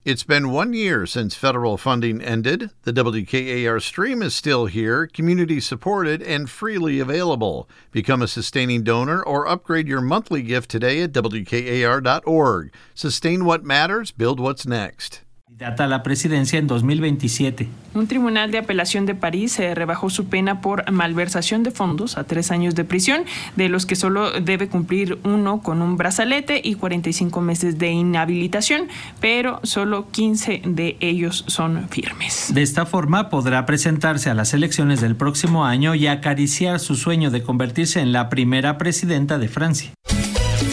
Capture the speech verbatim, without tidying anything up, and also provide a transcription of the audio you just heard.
It's been one year since federal funding ended. The W K A R stream is still here, community-supported, and freely available. Become a sustaining donor or upgrade your monthly gift today at W K A R dot org. Sustain what matters, build what's next. Candidata a la presidencia en dos mil veintisiete. Un tribunal de apelación de París se rebajó su pena por malversación de fondos a tres años de prisión, de los que solo debe cumplir uno con un brazalete y cuarenta y cinco meses de inhabilitación, pero solo quince de ellos son firmes. De esta forma podrá presentarse a las elecciones del próximo año y acariciar su sueño de convertirse en la primera presidenta de Francia.